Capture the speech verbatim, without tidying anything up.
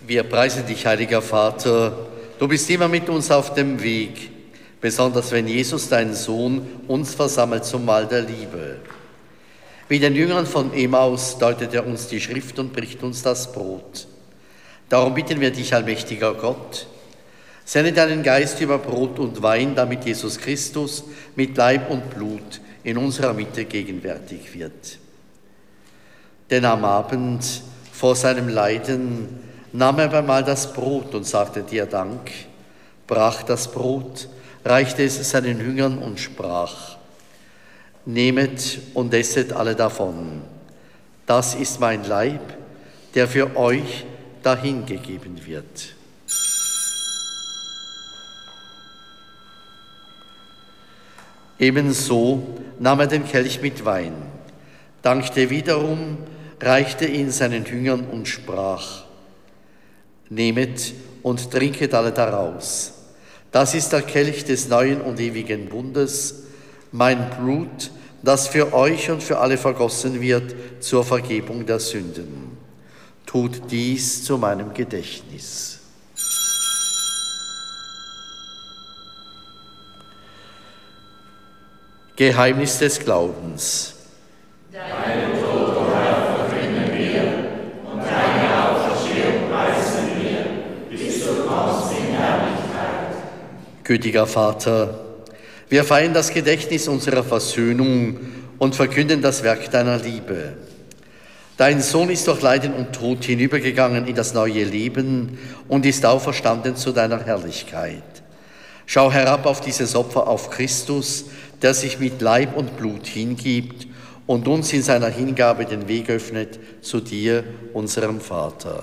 Wir preisen dich, heiliger Vater. Du bist immer mit uns auf dem Weg, besonders wenn Jesus, dein Sohn, uns versammelt zum Mahl der Liebe. Wie den Jüngern von Emmaus deutet er uns die Schrift und bricht uns das Brot. Darum bitten wir dich, allmächtiger Gott, sende deinen Geist über Brot und Wein, damit Jesus Christus mit Leib und Blut in unserer Mitte gegenwärtig wird. Denn am Abend vor seinem Leiden nahm er beim Mahl das Brot und sagte dir Dank, brach das Brot, reichte es seinen Jüngern und sprach: Nehmet und esset alle davon. Das ist mein Leib, der für euch dahingegeben wird. Ebenso nahm er den Kelch mit Wein, dankte wiederum, reichte ihn seinen Jüngern und sprach: Nehmet und trinket alle daraus. Das ist der Kelch des neuen und ewigen Bundes, mein Blut, das für euch und für alle vergossen wird zur Vergebung der Sünden. Tut dies zu meinem Gedächtnis. Geheimnis des Glaubens. Deinen Tod, o Herr, verkünden wir, und deine Auferstehung preisen wir, bis du kommst in Herrlichkeit. Gütiger Vater, wir feiern das Gedächtnis unserer Versöhnung und verkünden das Werk deiner Liebe. Dein Sohn ist durch Leiden und Tod hinübergegangen in das neue Leben und ist auferstanden zu deiner Herrlichkeit. Schau herab auf dieses Opfer, auf Christus, der sich mit Leib und Blut hingibt und uns in seiner Hingabe den Weg öffnet zu dir, unserem Vater.